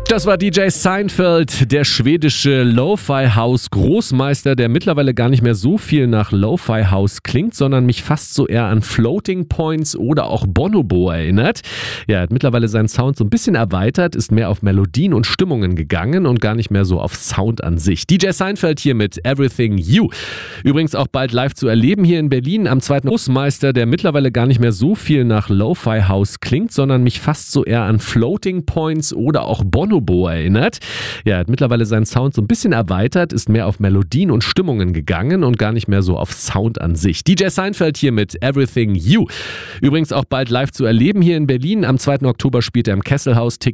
Das war DJ Seinfeld, der schwedische Lo-Fi-House-Großmeister, der mittlerweile gar nicht mehr so viel nach Lo-Fi-House klingt, sondern mich fast so eher an Floating Points oder auch Bonobo erinnert. Er hat mittlerweile seinen Sound so ein bisschen erweitert, ist mehr auf Melodien und Stimmungen gegangen und gar nicht mehr so auf Sound an sich. DJ Seinfeld hier mit Everything You. Übrigens auch bald live zu erleben hier in Berlin am 2. Großmeister, der mittlerweile gar nicht mehr so viel nach Lo-Fi-House klingt, sondern mich fast so eher an Floating Points oder auch Bonobo erinnert. Er hat mittlerweile seinen Sound so ein bisschen erweitert, ist mehr auf Melodien und Stimmungen gegangen und gar nicht mehr so auf Sound an sich. DJ Seinfeld hier mit Everything You. Übrigens auch bald live zu erleben hier in Berlin. Am 2. Oktober spielt er im Kesselhaus.